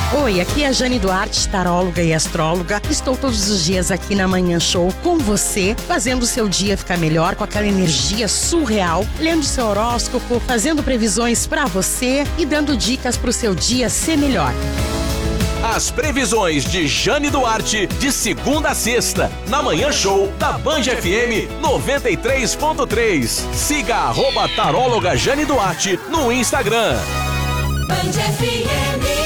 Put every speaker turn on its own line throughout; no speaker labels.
Oi, aqui é a Jane Duarte, taróloga e astróloga. Estou todos os dias aqui na Manhã Show com você, fazendo o seu dia ficar melhor com aquela energia surreal, lendo seu horóscopo, fazendo previsões pra você e dando dicas pro seu dia ser melhor.
As previsões de Jane Duarte, de segunda a sexta, na Manhã Show da Band FM 93.3. Siga @taróloga Jane Duarte no Instagram.
Band FM.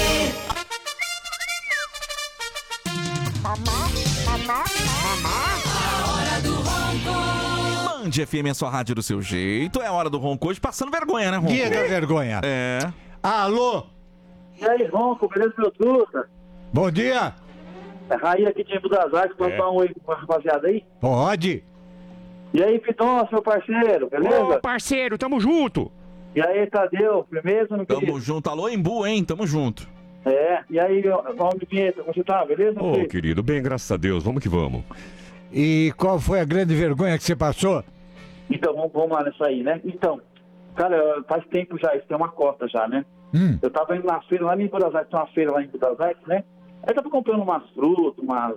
Band FM é sua rádio do seu jeito. É hora do Ronco hoje, passando vergonha, né, Ronco?
Dia da vergonha.
É.
Alô?
E aí, Ronco, beleza, meu truta?
Bom dia.
É Raí aqui de Embu das Artes, pode dar um oi pra rapaziada aí?
Pode.
E aí, Piton, seu parceiro, beleza?
Ô, parceiro, tamo junto.
E aí, Tadeu, firmeza no
Tamo junto. Alô, Embu, hein? Tamo junto.
E aí, homem Pinheiro, como você tá, beleza?
Ô, querido, bem, graças a Deus, vamos que vamos.
E qual foi a grande vergonha que você passou?
Então, vamos lá nessa aí, né? Então, cara, faz tempo já, isso tem uma cota já, né? Eu tava indo na feira, lá em Embu das Artes, tem uma feira lá em Embu das Artes, né? Aí eu tava comprando umas frutas, umas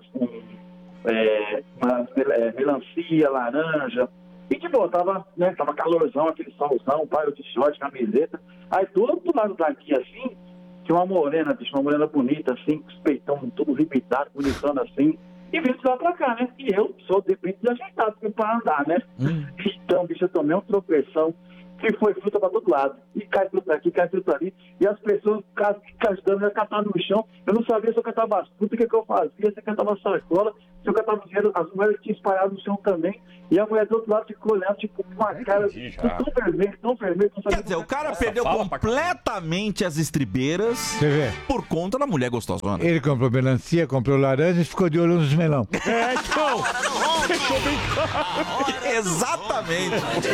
melancia, laranja. E de boa, tava calorzão, aquele solzão, pai, de short, camiseta. Aí do outro lado daqui, assim, tinha uma morena, bicho, uma morena bonita, assim, com os peitão tudo ripitado, bonitona assim. E veio de lá pra cá, né? E eu sou de repente desajeitado pra andar, né? Então, bicho, eu tomei um tropeção. Que foi fruta pra todo lado. E cai fruta aqui, cai fruta ali. E as pessoas ficam ajudando a catar no chão. Eu não sabia se eu catava as frutas, o que eu fazia. Se eu catava sacola, se eu catava dinheiro, as moedas tinham espalhado no chão também. E a mulher do outro lado ficou olhando, tipo, com uma cara tão vermelho.
Quer dizer, o cara perdeu completamente as estribeiras
Você vê?
por conta da mulher gostosona.
Ele comprou melancia, comprou laranja e ficou de olho nos melão.
É, então.
Exatamente.